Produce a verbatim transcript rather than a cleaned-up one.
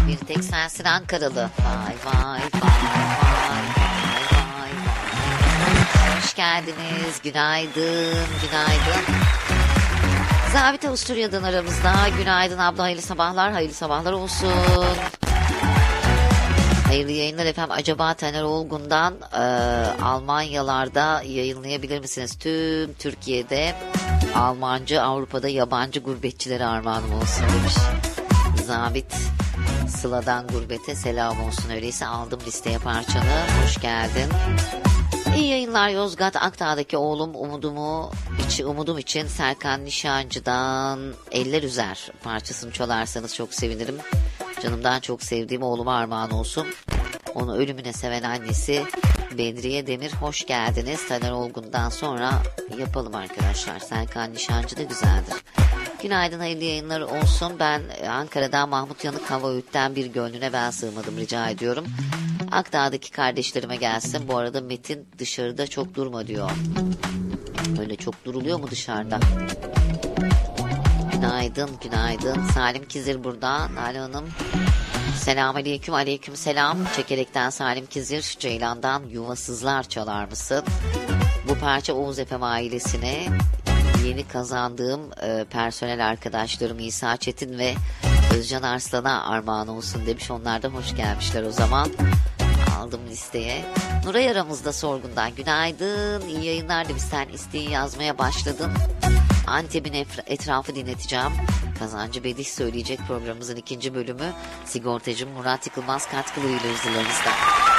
Bir tek sensin Ankaralı. Vay vay vay vay vay vay. Hoş geldiniz. Günaydın, günaydın. Zabit Avusturya'dan aramızda. Günaydın abla, hayırlı sabahlar, hayırlı sabahlar olsun. Hayırlı yayınlar efendim. Acaba Taner Olgun'dan e, Almanyalarda yayınlayabilir misiniz? Tüm Türkiye'de Almancı, Avrupa'da yabancı gurbetçilere armağanım olsun demiş. Zabit, Sıla'dan gurbete selam olsun. Öyleyse aldım listeye parçanı. Hoş geldin. İyi yayınlar. Yozgat Akdağ'daki oğlum umudumu içi, umudum için Serkan Nişancı'dan Eller Üzer parçasını çalarsanız çok sevinirim. Canımdan çok sevdiğim oğluma armağan olsun. Onu ölümüne seven annesi Bedriye Demir. Hoş geldiniz. Taner Olgun'dan sonra yapalım arkadaşlar. Serkan Nişancı da güzeldir. Günaydın, hayırlı yayınlar olsun. Ben Ankara'dan Mahmut Yanık Hava Öğüt'ten bir gönlüne ben sığmadım rica ediyorum. Akdağ'daki kardeşlerime gelsin. Bu arada Metin dışarıda çok durma diyor. Öyle çok duruluyor mu dışarıda? Günaydın, günaydın. Salim Kizir burada. Nalan Hanım. Selamünaleyküm, aleyküm selam. Çekerekten Salim Kizir, Ceylan'dan Yuvasızlar çalar mısın? Bu parça Oğuz Efem ailesine, yeni kazandığım e, personel arkadaşlarım İsa Çetin ve Özcan Arslan'a armağan olsun demiş. Onlar da hoş gelmişler o zaman. Aldım listeye. Nuray aramızda sorgundan. Günaydın, iyi yayınlar demiş. Sen isteği yazmaya başladın. Antep'in etrafı dinleteceğim. Kazancı Bedih söyleyecek programımızın ikinci bölümü. Sigortacı Murat Yıkılmaz katkılarıyla huzurlarınızda.